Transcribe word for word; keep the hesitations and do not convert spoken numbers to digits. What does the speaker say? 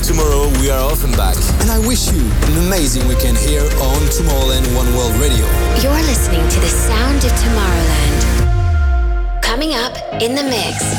Tomorrow we are off and back. And I wish you an amazing weekend here on Tomorrowland One World Radio. You're listening to the sound of Tomorrowland. Coming up in the mix.